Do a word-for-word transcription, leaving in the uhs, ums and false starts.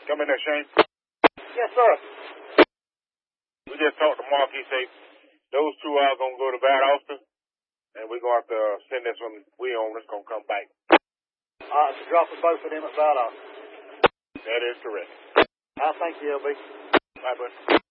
Come in there, Shane. Yes, sir. We just talked to Mark. He said those two are going to go to Valdosta, and we're going to have to send this one we own. It's going to come back. All right, so dropping both of them at Valdosta. That is correct. I thank you, L B. Bye, bud.